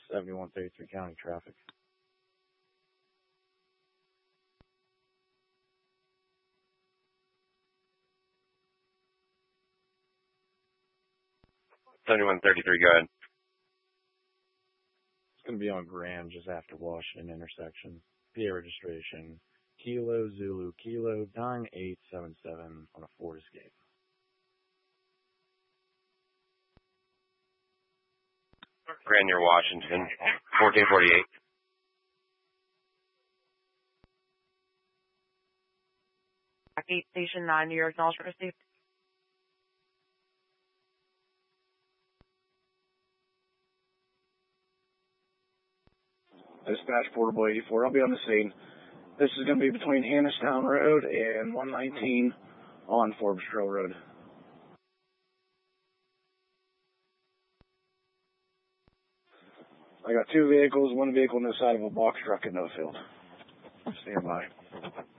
7133 county traffic. Go ahead. It's going to be on Grand, just after Washington intersection. PA registration, Kilo Zulu Kilo 9877 on a Ford Escape. Grand near Washington, 1448. Gate Station 9, New York, acknowledgement received. Dispatch Portable 84. I'll be on the scene. This is going to be between Hannistown Road and 119 on Forbes Trail Road. I got two vehicles, one vehicle on the side of a box truck in no field. Stand by.